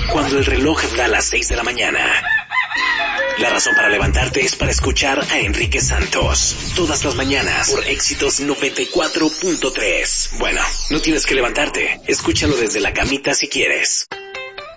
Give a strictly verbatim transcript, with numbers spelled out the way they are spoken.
cuando el reloj da las seis de la mañana. La razón para levantarte es para escuchar a Enrique Santos. Todas las mañanas por Éxitos noventa y cuatro punto tres. Bueno, no tienes que levantarte. Escúchalo desde la camita si quieres.